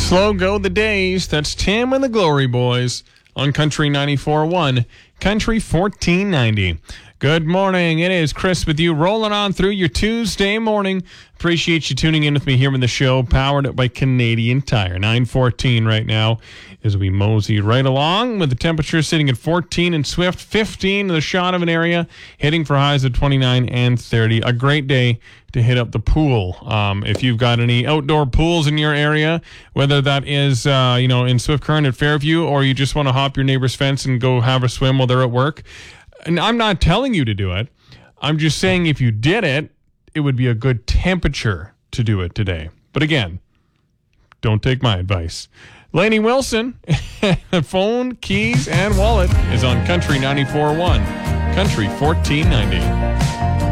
Slow go the days. That's Tim and the Glory Boys on Country 94.1, Country 1490. Good morning. It is Chris with you, rolling on through your Tuesday morning. Appreciate you tuning in with me here in the show, powered by Canadian Tire. 9:14 right now as we mosey right along with the temperature sitting at 14 in Swift, 15 in the Shaunavon area, hitting for highs of 29 and 30. A great day to hit up the pool. If you've got any outdoor pools in your area, whether that is, in Swift Current at Fairview, or you just want to hop your neighbor's fence and go have a swim while they're at work. And I'm not telling you to do it. I'm just saying if you did it, it would be a good temperature to do it today. But again, don't take my advice. Lainey Wilson, phone, keys, and wallet is on Country 94.1, Country 1490.